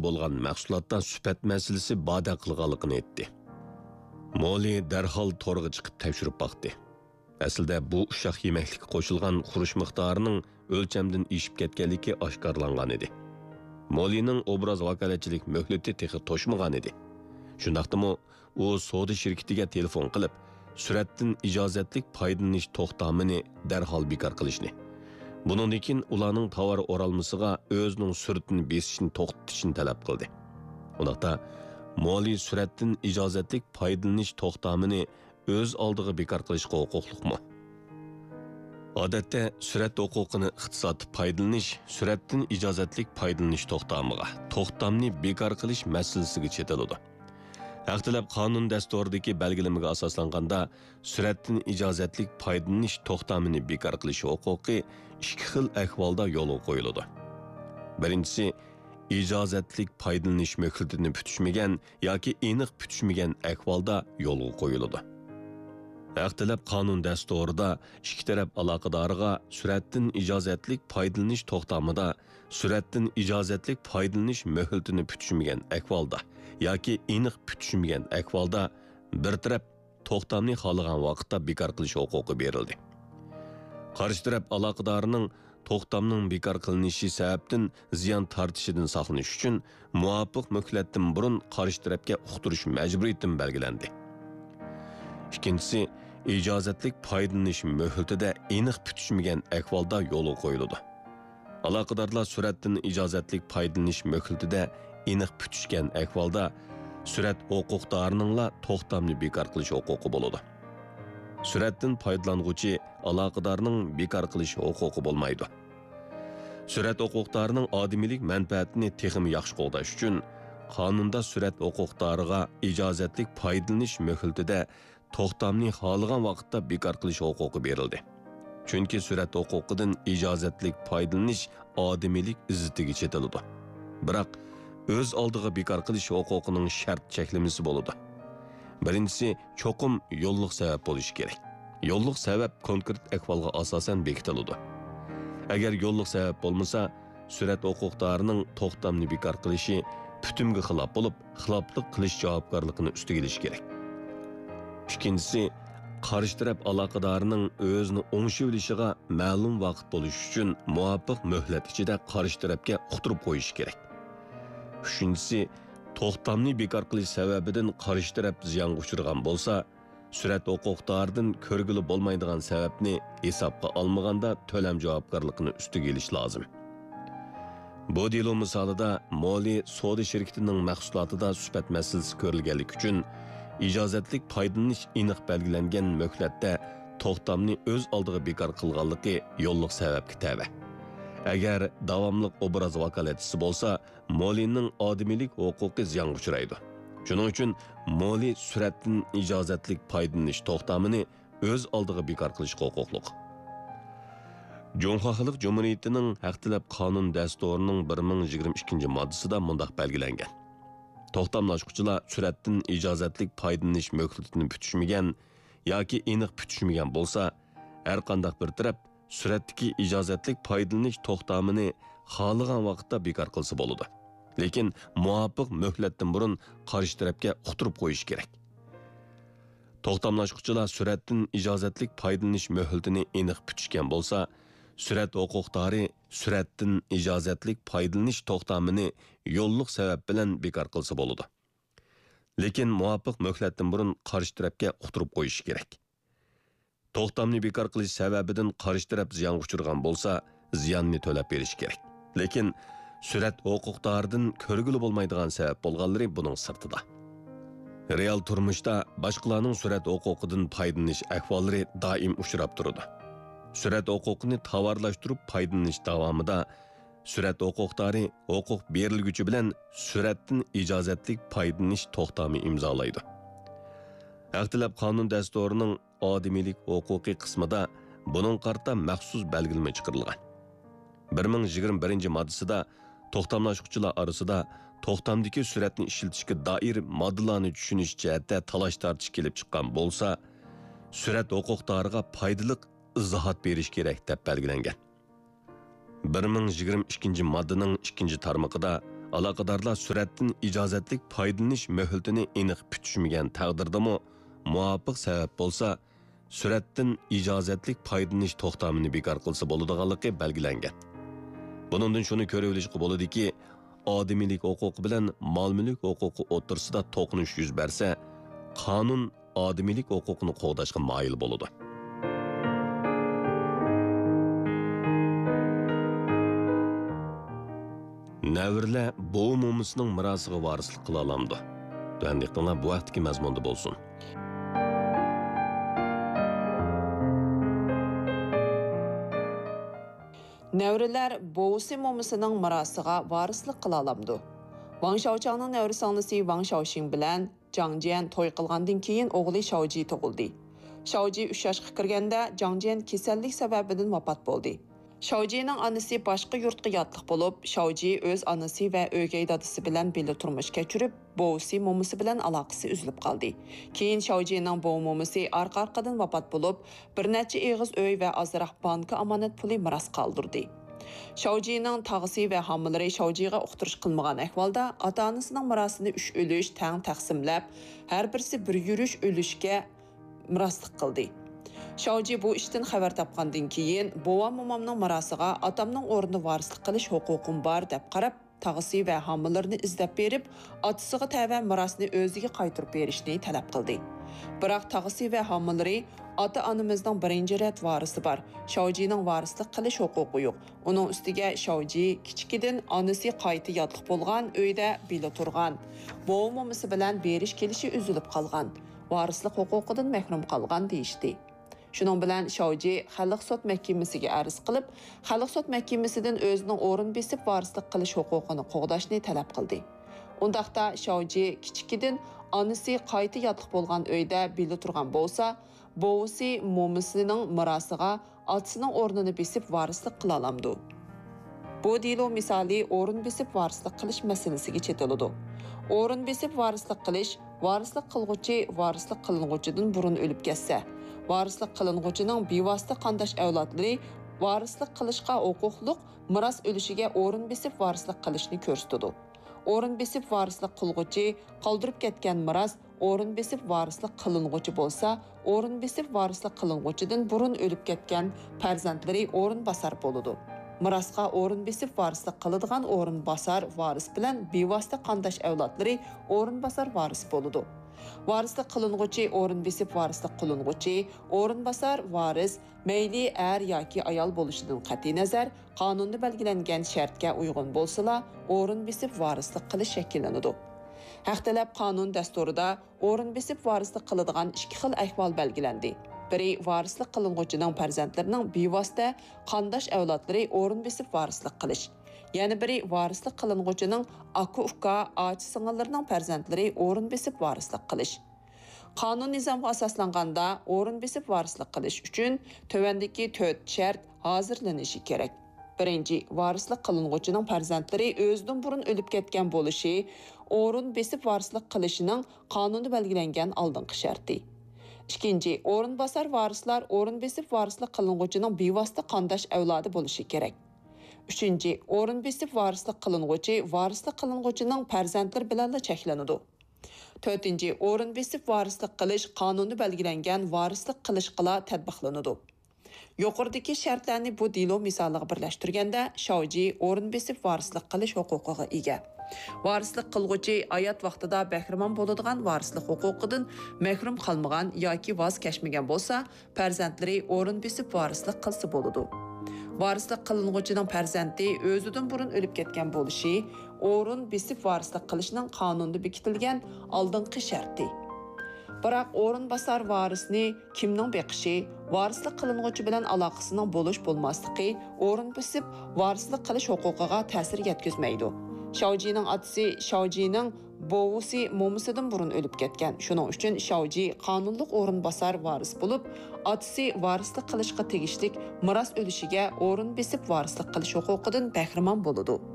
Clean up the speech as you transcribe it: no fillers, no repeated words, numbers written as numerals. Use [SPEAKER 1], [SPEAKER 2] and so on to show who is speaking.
[SPEAKER 1] bo'lgan mahsulotda sifat masalasi bada qilganligini aytdi. Molly darhol to'rga chiqib tekshirib baktı. Aslida bu ushaq yemeklikka qo'shilgan xurish miqdorining o'lchamdan eshib ketganligi oshkorlangan edi. Mollyning obraz vakolatchilik muhlati texi to'shmagan edi. Shundaqdimi u savdo shirkatiga telefon qilib, suratdan ijozatlik foydalanish to'xtamini darhol bekor qilishni. Bundan keyin ularning tovar o'ralmasiga o'zining suratini besishni to'xtatishni talab qildi. Undaqda Molly suratdan ijozatlik foydalanish to'xtamini o'z oldiga bekor qilishga huquqliqmi? Odatda surat huquqini ixtisotib foydalanish suratdan ijozatlik foydalanish to'xtamni bekor qilish masalasiga chetiladi. Ixtilaf qonun dasturidagi belgilamaga asoslanganda suratdan ijozatlik foydalanish to'xtamini bekor qilish huquqi ikki xil ahvolda yo'lga qo'yiladi. Birinchisi, ijozatlik foydalanish muhlatini putishmagan yoki aniq putishmagan ahvolda yo'lga qo'yiladi. Ixtilaf qonun dasturida ikki taraf aloqadoriga suratdan ijozatlik foydalanish to'xtamida suratdan ijozatlik foydalanish muhlatini putishmagan ahvolda yoki aniq putishmagan ahvolda bir taraf to'xtamni xohlagan vaqtda bekor qilish huquqi berildi. Qarshi taraf aloqadorining to'xtamning bekor qilinishi sababdan ziyon tortishidan saqlanish uchun muvofiq muhlatdan burun qarshi tarafga uqtirish majburiyati belgilandi. Ikkinchisi, ijozatlik foydalanish muhlatida aniq putishmagan ahvolda yo'lga qo'yiladi. Aloqadorlar suratdan ijozatlik foydalanish muhlatida aniq putishgan ahvolda surat huquqdorining to'xtamni bekor qilish huquqi bo'ladi. Suratdan foydalanuvchi aloqadorning bekor qilish huquqi bo'lmaydi. Surat huquqdorining odamiylik manfaatini texmi yaxshi qo'llash uchun qonunda surat huquqdoriga ijozatlik foydalanish muhlatida to'xtamni xohlagan vaqtda bekor qilish huquqi berildi. Chunki surat huquqidan ijozatlik foydalanish odamiylik izzatiga chetiladi. Biroq o'z oldiga bekor qilish huquqining shart cheklamasi bo'ladi. Birinchisi, cho'qim yo'lliq sabab bo'lishi kerak. Yo'lliq sabab konkret ahvolga asosan bekitiladi. Agar yo'lliq sabab bo'lmasa, surat huquqdorining to'xtamni bekor qilishi putumga xilof bo'lib, xiloflik qilish javobgarligini ustiga olish kerak. Ikkinchisi, qarshi taraf aloqadorining o'zini o'ngishib olishiga ma'lum vaqt bo'lish uchun muvofiq muhlat ichida qarshi tarafga uqtirib qo'yish kerak. Uchinchisi, to'xtamni bekor qilish sababidan qarshi taraf ziyonga uchragan bo'lsa, surat huquqdoridan ko'rgili bo'lmaydigan sababni hisobga olmaganda to'lam javobgarligini ustiga olish lozim. Bu delo misolida Molly savdo shirkatining mahsulotida sifat masalasi ko'rilganligi uchun ijozatlik foydalanish aniq belgilangan muhlatda to'xtamni o'z oldiga bekor qilganligi yo'lliq sababga tabi. Agar davomli obraz vakolatchisi bo'lsa, Mollyning odamiylik huquqi ziyonga uchraydi. Shuning uchun Molly suratdan ijozatlik foydalanish to'xtamini o'z oldiga bekor qilish huquqli. Jonxo Xalq Jumhuriyatining Ixtilaf qonun dasturining 1022-moddasida mundaq belgilangan. To'xtamlashuvchilar suratdan ijozatlik foydalanish muhlatini putishmagan yoki aniq putishmagan bo'lsa, har qanday bir taraf suratdagi ijozatlik foydalanish to'xtamini xohlagan vaqtda bekor qilsa bo'ladi. Lekin muvofiq muhlatdan burun qarshi tarafga uqtirib qo'yish kerak. To'xtamlashuvchilar suratdan ijozatlik foydalanish muhlatini aniq putishgan bo'lsa, surat huquqdori suratdan ijozatlik foydalanish to'xtamini yo'lliq sabab bilan bekor qilsa bo'ladi. Lekin muvofiq muhlatdan burun qarshi tarafga uqtirib qo'yish kerak. To'xtamni bekor qilish sababidan qarshi taraf ziyonga uchragan bo'lsa, ziyonni to'lab berish kerak. Lekin surat huquqdoridan ko'rgili bo'lmaydigan sabab bo'lganlari buning sirtida. Real turmushda boshqalarning surat huquqidan foydalanish ahvollari doim uchrab turadi. Surat huquqini tovarlashtirib foydalanish davomida surat huquqdori huquq berilguchi bilan suratdan ijozatlik foydalanish to'xtami imzolaydi. Ixtilaf qonun dasturining odamiylik huquqi qismida buning qarta maxsus belgilama chiqarilgan. 1021-moddasida to'xtamlashuvchilar orasida to'xtamdagi suratni ishlatishga doir moddalarni tushunish jihatda talash tortish kelib chiqqan bo'lsa, surat huquqdoriga foydali izohat berish kerak deb belgilangan. 1022-moddaning 2-tarmog'ida aloqadorlar suratdan ijozatlik foydalanish muhitini aniq tutishmagan taqdirdami muvofiq sabab bo'lsa suratdan ijozatlik foydalanish to'xtamini bekor qilsa bo'ladiganligi belgilangan. Buningdan shuni ko'rib olishga bo'ladiki, odamiylik huquqi bilan mol-mulk huquqi o'rtasida to'qinish yuz bersa, qonun odamiylik huquqini qo'g'dashga moyil bo'ladi. Nəvirlər boğum momusunun mirasıga varislik qila olamdi. Döndikdinlar bu vaqtdagi mazmunda bo'lsin.
[SPEAKER 2] Nəvrilər boğusi momusunun mirasıga varislik qila olamdi. Wang Shaochangning nəvri singlisi Wang Shaoxing bilan Zhang Jian to'y qilgandan keyin o'g'li Shaoji tug'ildi. Shaoji 3 yoshga kirganda Zhang Jian kasallik sababidan vafot bo'ldi. Shaojining onasi boshqa yurtga yotliq bo'lib, Shaoji o'z onasi va o'gay dadasi bilan birga turmush kechirib, bovusi momusi bilan aloqasi uzilib qoldi. Keyin Shaojining bovu momusi orqa-orqadan vafot bo'lib, bir necha eg'iz uy va ozroq banka omonat puli miros qoldirdi. Shaojining tog'isi va homilari Shaojiga uqtirish qilmagan ahvolda ota-onasining mirosini 3 ulush teng taqsimlab, har birisi bir yurish ulushga miroslik qildi. Shaoji bu ishdan xabar topgandan keyin bovam momamning mirosiga otamning o'rnida varislik qilish huquqim bor deb qarab, tog'isi va homillarini izlab berib, otasiga tava mirosini o'ziga qaytarib berishni talab qildi. Biroq tog'isi va homillari ota-onamizning birinchi rat varisi bor. Shaojining varislik qilish huquqi yo'q. Uning ustiga Shaoji kichikidan onasi qayta yotliq bo'lgan uyda bila turgan. Bovam momasi bilan berish kelishi uzilib qolgan. Varislik huquqidan mahrum qolgan deyishdi. Şunun bilan Shaoji Xalq sud mahkamasiga arz qilib, Xalq sud mahkamasidan o'zining o'rin besib varislik qilish huquqini qo'g'dashni talab qildi. Undaqda Shaoji kichikidan onasi qayta yotliq bo'lgan uyda bila turgan bo'lsa, bovusi momisining mirosiga otasining o'rnini besib varislik qila olamdi. Bu dilo misali o'rin besib varislik qilish masalasiga chetiladi. O'rin besib varislik qilish, varislik qilg'uchi varislik qilinguchidan burun o'lib ketsa, varislik qilinguchining bevosita qandosh avlodlari varislik qilishga huquqliq miros o'lishiga o'rin besib varislik qilishni ko'rsatadi. O'rin besib varislik qilg'uchi qoldirib ketgan miros o'rin besib varislik qilinguchi bo'lsa, o'rin besib varislik qilinguchidan burun o'lib ketgan farzandlari o'rin bosar bo'ladi. Mirosga o'rin besib varislik qiladigan o'rin bosar varis bilan bevosita qandosh avlodlari o'rin bosar varis bo'ladi. Varislik qilinguchi o'rin besib varislik qilinguchi, o'rin bosar varis mayli er yoki ayol bo'lishidan qat'iy nazar qonunda belgilangan shartga uyg'un bo'lsa-la, o'rin besib varislik qilish shakllanadi. Haqtalab qonun dasturida o'rin besib varislik qiladigan ikki xil ahvol belgilandi. Biri varislik qilinguchining farzandlarining bevosita qandosh avlodlari o'rin besib varislik qilish. Yana biri varislik qilinguchining aka-uka, achi-singillarining farzandlari o'rin besib varislik qilish. Qonun nizomga asoslanganda o'rin besib varislik qilish uchun tövandagi 4 shart hozirlanishi kerak. Birinchi, varislik qilinguchining farzandlari o'zidan burun o'lib ketgan bo'lishi o'rin besib varislik qilishining qonunda belgilangan oldingi sharti. İkinci, o'rin bosar varislar o'rin besib varislik qilinguchining bevosita qandosh avlodi bo'lishi kerak. Üçüncü, o'rin besib varislik qilinguchi varislik qilinguchining farzandlari bilan cheklanadi. To'rtinchi, o'rin besib varislik qilish qonunda belgilangan varislik qilishga tatbiqlanadi. Yuqoridagi shartlarni bu dilo misoliga birlashtirganda, Shaoji o'rin besib varislik qilish huquqiga ega. Varislik qilg'uchi hayot vaqtida bahramon bo'ladigan varislik huquqidan mahrum qolmagan yoki voz kechmagan bo'lsa, farzandlari o'rin besib varislik qilsa bo'ladi. Varislik qilinguchining farzandi o'zidan burun o'lib ketgan bo'lishi o'rin besib varislik qilishning qonunda bekitilgan oldingi sharti. Biroq o'rin bosar varisni kimning beqishi, varislik qilinguchi bilan aloqasining bo'lish-bo'lmasligi o'rin besib varislik qilish huquqiga ta'sir yetkazmaydi. Shaojining otasi Shaojining bovusi momisidan burun o'lib ketgan. Shuning uchun Shaoji qonunliq o'rin bosar varis bo'lib, otasi varislik qilishga tegishlik miros o'lishiga o'rin besib varislik qilish huquqidan bahramon bo'ladi.